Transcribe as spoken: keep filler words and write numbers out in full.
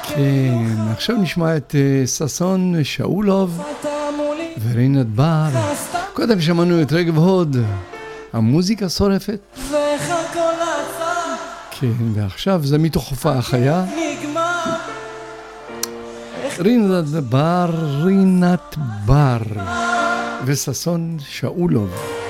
כן, עכשיו נשמע את uh, ששון שאולוב ורינת בר. קודם שמענו את רגב הוד, המוזיקה שורפת. כן, ועכשיו זה מתוך הופעה החיה. רינת בר, רינת בר וששון שאולוב.